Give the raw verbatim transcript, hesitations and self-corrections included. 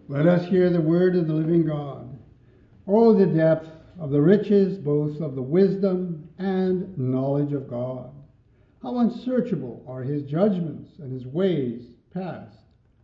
Let us hear the word of the living God. Oh, the depth of the riches both of the wisdom and knowledge of God. How unsearchable are his judgments and his ways past